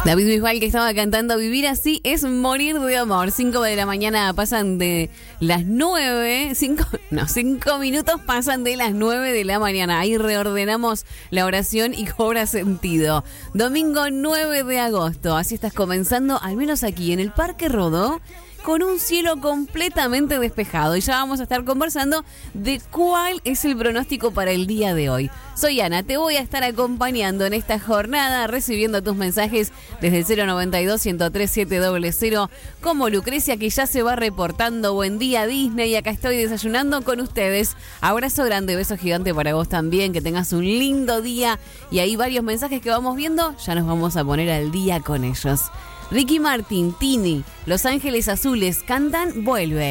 David Bisbal, que estaba cantando Vivir así es morir de amor. 5 de la mañana pasan de las 9. 5 minutos pasan de las 9 de la mañana. Ahí reordenamos la oración y cobra sentido. Domingo 9 de agosto. Así estás comenzando, al menos aquí en el Parque Rodó, con un cielo completamente despejado. Y ya vamos a estar conversando de cuál es el pronóstico para el día de hoy. Soy Ana, te voy a estar acompañando en esta jornada, recibiendo tus mensajes desde el 092-103-700, como Lucrecia, que ya se va reportando. Buen día, Disney, acá estoy desayunando con ustedes. Abrazo grande, beso gigante para vos también, que tengas un lindo día. Y hay varios mensajes que vamos viendo, ya nos vamos a poner al día con ellos. Ricky Martin, Tini, Los Ángeles Azules cantan Vuelve.